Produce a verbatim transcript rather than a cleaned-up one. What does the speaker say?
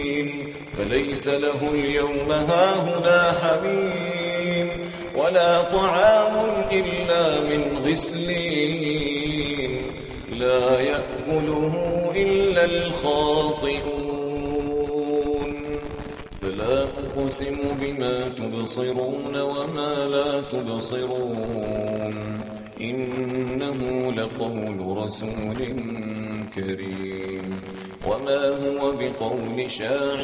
فليس له اليوم هاهنا حميم ولا طعام إلا من غسلين لا يأكله إلا الخاطئون فلا أقسم بما تبصرون وما لا تبصرون إنه لقول رسول كريم وما هو بقول شاعر